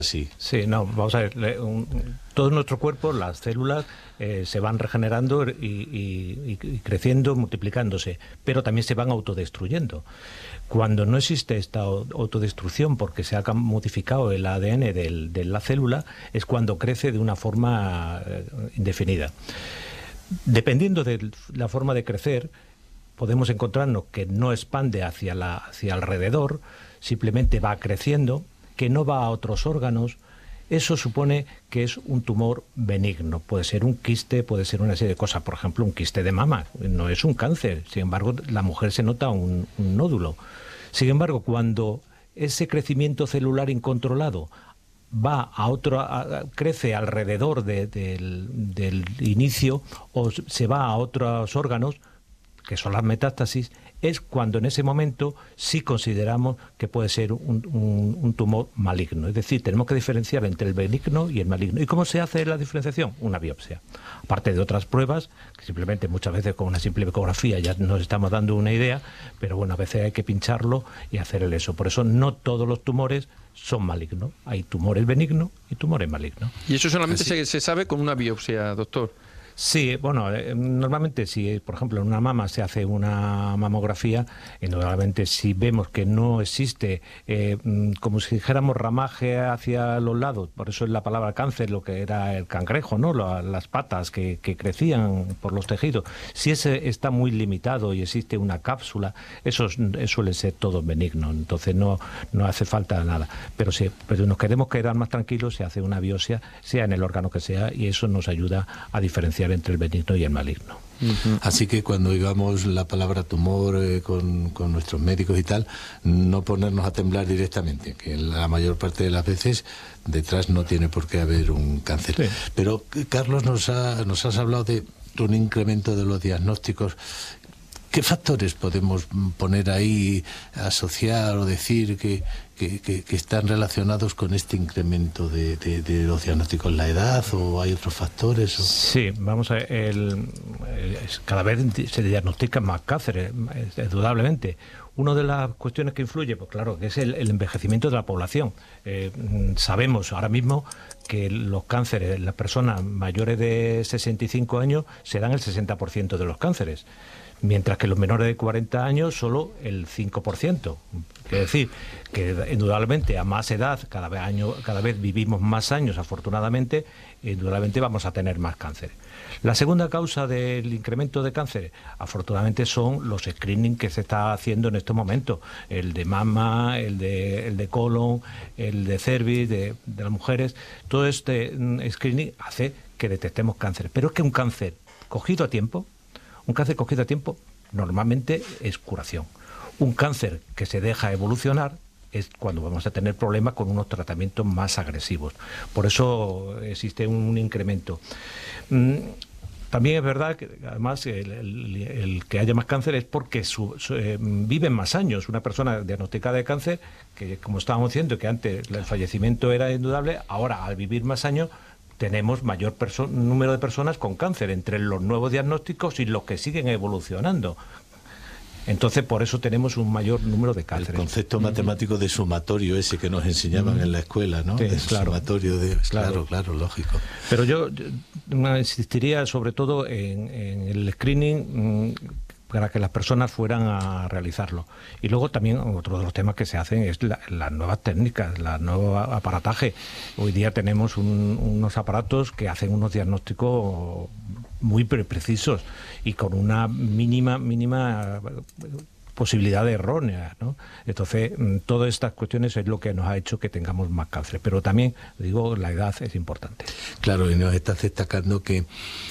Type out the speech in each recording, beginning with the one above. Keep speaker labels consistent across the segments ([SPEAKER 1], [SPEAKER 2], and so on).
[SPEAKER 1] Sí.
[SPEAKER 2] Sí, no, vamos a ver, todo nuestro cuerpo, las células se van regenerando y creciendo, multiplicándose, pero también se van autodestruyendo. Cuando no existe esta autodestrucción porque se ha modificado el ADN de la célula, es cuando crece de una forma indefinida. Dependiendo de la forma de crecer, podemos encontrarnos que no expande hacia alrededor, simplemente va creciendo, que no va a otros órganos. Eso supone que es un tumor benigno. Puede ser un quiste, puede ser una serie de cosas. Por ejemplo, un quiste de mama no es un cáncer. Sin embargo, la mujer se nota un nódulo. Sin embargo, cuando ese crecimiento celular incontrolado va a otro, crece alrededor del inicio o se va a otros órganos, que son las metástasis, es cuando en ese momento sí consideramos que puede ser un tumor maligno. Es decir, tenemos que diferenciar entre el benigno y el maligno. ¿Y cómo se hace la diferenciación? Una biopsia. Aparte de otras pruebas, que simplemente muchas veces con una simple ecografía ya nos estamos dando una idea, pero bueno, a veces hay que pincharlo y hacer el eso. Por eso no todos los tumores son malignos. Hay tumores benignos y tumores malignos.
[SPEAKER 3] ¿Y eso solamente se sabe con una biopsia, doctor?
[SPEAKER 2] Sí, bueno, normalmente si, por ejemplo, en una mama se hace una mamografía, indudablemente si vemos que no existe, como si dijéramos, ramaje hacia los lados, por eso es la palabra cáncer, lo que era el cangrejo, ¿no? Las patas que crecían por los tejidos. Si ese está muy limitado y existe una cápsula, eso suele ser todo benigno, entonces no hace falta nada. Pero si nos queremos quedar más tranquilos, se hace una biopsia, sea en el órgano que sea, y eso nos ayuda a diferenciar entre el benigno y el maligno.
[SPEAKER 1] Así que cuando oigamos la palabra tumor con nuestros médicos y tal, no ponernos a temblar directamente, que la mayor parte de las veces detrás no tiene por qué haber un cáncer. Sí. Pero Carlos, nos has hablado de un incremento de los diagnósticos. ¿Qué factores podemos poner ahí, asociar o decir que están relacionados con este incremento de los diagnósticos? ¿La edad o hay otros factores?
[SPEAKER 2] Sí, vamos a ver, cada vez se diagnostican más cánceres, indudablemente. Una de las cuestiones que influye, pues claro, que es el envejecimiento de la población. Sabemos ahora mismo que los cánceres, las personas mayores de 65 años se dan el 60% de los cánceres, mientras que los menores de 40 años solo el 5%. Quiere decir que indudablemente a más edad, cada vez vivimos más años, afortunadamente, indudablemente vamos a tener más cáncer. La segunda causa del incremento de cáncer, afortunadamente, son los screening que se está haciendo en estos momentos. El de mama, el de colon, el de cervix, de las mujeres. Todo este screening hace que detectemos cáncer. Pero es que un cáncer cogido a tiempo normalmente es curación. Un cáncer que se deja evolucionar es cuando vamos a tener problemas con unos tratamientos más agresivos. Por eso existe un incremento. También es verdad que además el que haya más cáncer es porque viven más años. Una persona diagnosticada de cáncer, que como estábamos diciendo, que antes el fallecimiento era indudable, ahora al vivir más años tenemos mayor número de personas con cáncer entre los nuevos diagnósticos y los que siguen evolucionando. Entonces, por eso tenemos un mayor número de cánceres.
[SPEAKER 1] El concepto matemático de sumatorio ese que nos enseñaban en la escuela, ¿no?
[SPEAKER 2] Sí,
[SPEAKER 1] claro. Sumatorio de... Claro, lógico.
[SPEAKER 2] Pero yo insistiría sobre todo en el screening para que las personas fueran a realizarlo. Y luego también otro de los temas que se hacen es las nuevas técnicas, el nuevo aparataje. Hoy día tenemos unos aparatos que hacen unos diagnósticos muy precisos y con una mínima posibilidad de errónea, ¿no? Entonces, todas estas cuestiones es lo que nos ha hecho que tengamos más cáncer. Pero también, digo, la edad es importante.
[SPEAKER 1] Claro, y nos estás destacando que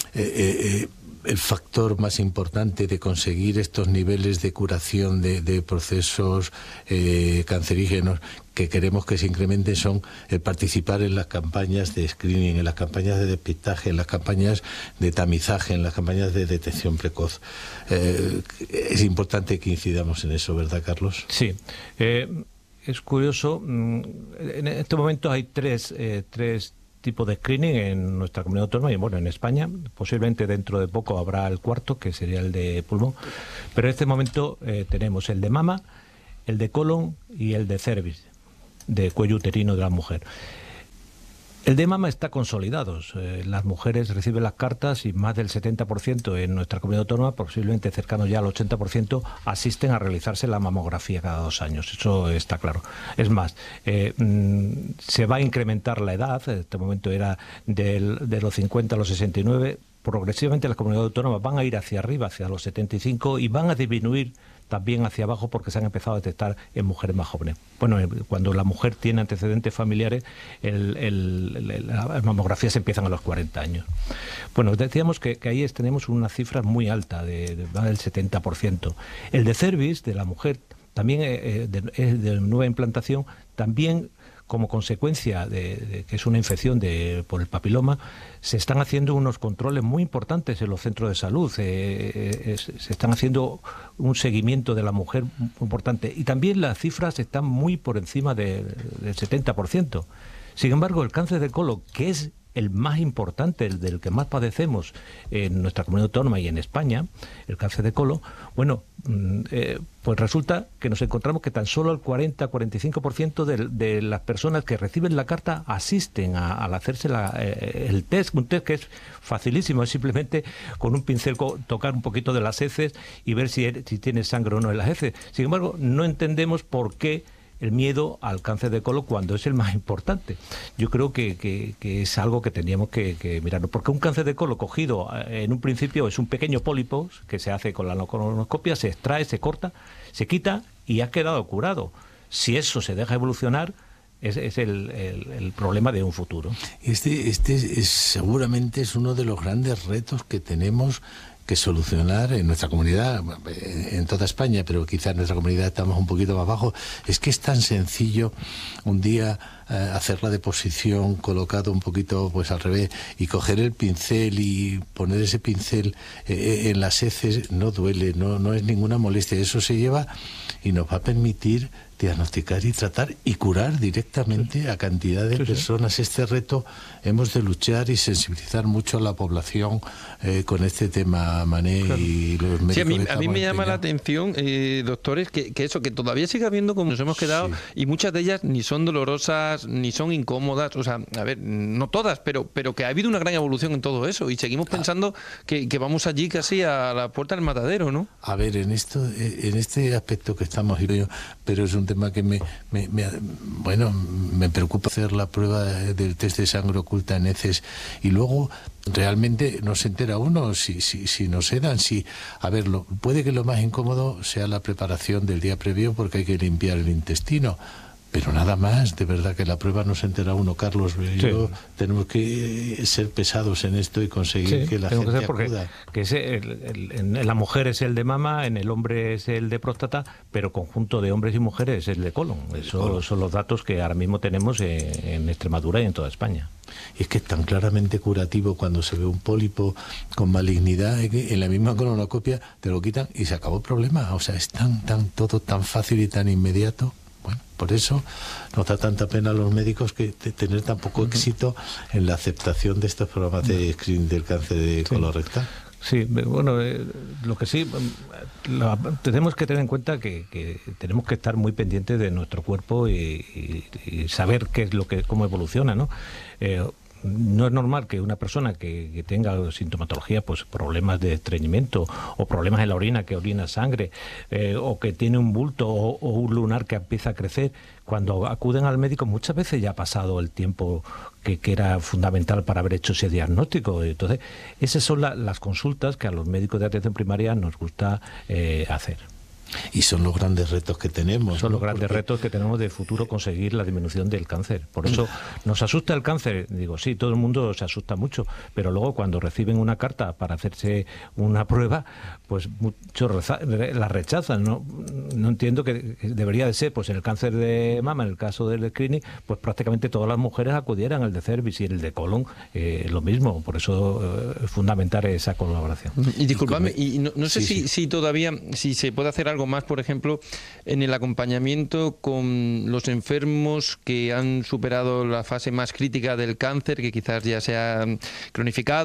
[SPEAKER 1] el factor más importante de conseguir estos niveles de curación de procesos cancerígenos que queremos que se incrementen son el participar en las campañas de screening, en las campañas de despistaje, en las campañas de tamizaje, en las campañas de detección precoz. Es importante que incidamos en eso, ¿verdad, Carlos?
[SPEAKER 2] Sí. Es curioso, en este momento hay tres tipos de screening en nuestra comunidad autónoma y bueno, en España. Posiblemente dentro de poco habrá el cuarto, que sería el de pulmón. Pero en este momento tenemos el de mama, el de colon y el de cervix, de cuello uterino de la mujer. El de mama está consolidado. Las mujeres reciben las cartas y más del 70% en nuestra comunidad autónoma, posiblemente cercano ya al 80%, asisten a realizarse la mamografía cada 2 años. Eso está claro. Es más, se va a incrementar la edad. En este momento era de los 50 a los 69. Progresivamente las comunidades autónomas van a ir hacia arriba, hacia los 75, y van a disminuir también hacia abajo porque se han empezado a detectar en mujeres más jóvenes. Bueno, cuando la mujer tiene antecedentes familiares, las mamografías empiezan a los 40 años. Bueno, decíamos que ahí tenemos una cifra muy alta, de más del 70%. El de cervix de la mujer también es de nueva implantación, también como consecuencia de que es una infección por el papiloma, se están haciendo unos controles muy importantes en los centros de salud. Se están haciendo un seguimiento de la mujer muy importante. Y también las cifras están muy por encima del 70%. Sin embargo, el cáncer de colon, que es el más importante, el del que más padecemos en nuestra comunidad autónoma y en España, el cáncer de colon, bueno, pues resulta que nos encontramos que tan solo el 40-45% de las personas que reciben la carta asisten al hacerse el test, un test que es facilísimo, es simplemente con un pincel tocar un poquito de las heces y ver si tiene sangre o no en las heces. Sin embargo, no entendemos por qué el miedo al cáncer de colon cuando es el más importante. Yo creo que es algo que tendríamos que mirarlo, porque un cáncer de colon cogido en un principio es un pequeño pólipo que se hace con la colonoscopia, se extrae, se corta, se quita y ha quedado curado. Si eso se deja evolucionar, es el problema de un futuro.
[SPEAKER 1] Seguramente es uno de los grandes retos que tenemos que solucionar en nuestra comunidad, en toda España, pero quizás en nuestra comunidad estamos un poquito más bajo. Es que es tan sencillo un día hacer la deposición colocado un poquito pues al revés y coger el pincel y poner ese pincel en las heces. No duele, no es ninguna molestia. Eso se lleva y nos va a permitir diagnosticar y tratar y curar directamente a cantidad de personas. Este reto hemos de luchar y sensibilizar mucho a la población con este tema, Mané, y los médicos.
[SPEAKER 3] Sí, a mí me llama la atención, doctores, que eso, que todavía sigue habiendo como nos hemos quedado, y muchas de ellas ni son dolorosas, ni son incómodas, o sea, a ver, no todas, pero que ha habido una gran evolución en todo eso, y seguimos pensando que vamos allí casi a la puerta del matadero, ¿no?
[SPEAKER 1] A ver, en este aspecto que estamos, pero es un tema que me preocupa hacer la prueba del test de sangre oculta en heces y luego realmente no se entera uno si no se dan. A ver, puede que lo más incómodo sea la preparación del día previo porque hay que limpiar el intestino. Pero nada más, de verdad que la prueba no se entera uno, Carlos. Yo tenemos que ser pesados en esto y conseguir que la gente acuda.
[SPEAKER 2] Que en la mujer es el de mama, en el hombre es el de próstata, pero conjunto de hombres y mujeres es el de colon. Esos son los datos que ahora mismo tenemos en Extremadura y en toda España.
[SPEAKER 1] Y es que es tan claramente curativo cuando se ve un pólipo con malignidad, que en la misma colonoscopia te lo quitan y se acabó el problema. O sea, es todo tan fácil y tan inmediato. Bueno, por eso nos da tanta pena a los médicos que tener tan poco éxito en la aceptación de estos programas de screening del cáncer de colon rectal.
[SPEAKER 2] Sí, bueno, lo que sí, tenemos que tener en cuenta que tenemos que estar muy pendientes de nuestro cuerpo y saber cómo evoluciona, ¿no? No es normal que una persona que tenga sintomatología, pues problemas de estreñimiento o problemas en la orina, que orina sangre, o que tiene un bulto o un lunar que empieza a crecer, cuando acuden al médico muchas veces ya ha pasado el tiempo que era fundamental para haber hecho ese diagnóstico. Entonces, esas son las consultas que a los médicos de atención primaria nos gusta hacer.
[SPEAKER 1] Y son los grandes retos que tenemos.
[SPEAKER 2] Son los grandes retos que tenemos de futuro, conseguir la disminución del cáncer. Por eso nos asusta el cáncer. Digo, sí, todo el mundo se asusta mucho, pero luego cuando reciben una carta para hacerse una prueba, pues muchos la rechazan. No entiendo que debería de ser, pues en el cáncer de mama, en el caso del screening, pues prácticamente todas las mujeres acudieran al de cervix y el de colon, lo mismo. Por eso es fundamental esa colaboración.
[SPEAKER 3] Y discúlpame, y no sé si todavía, si se puede hacer algo más, por ejemplo, en el acompañamiento con los enfermos que han superado la fase más crítica del cáncer, que quizás ya se ha cronificado